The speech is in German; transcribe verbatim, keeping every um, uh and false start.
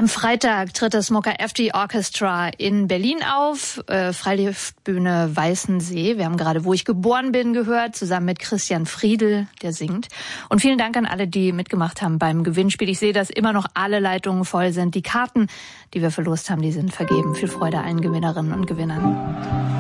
Am Freitag tritt das Smokey F G Orchestra in Berlin auf, äh, Freilichtbühne Weißensee. Wir haben gerade Wo ich geboren bin gehört, zusammen mit Christian Friedl, der singt. Und vielen Dank an alle, die mitgemacht haben beim Gewinnspiel. Ich sehe, dass immer noch alle Leitungen voll sind. Die Karten, die wir verlost haben, die sind vergeben. Viel Freude allen Gewinnerinnen und Gewinnern.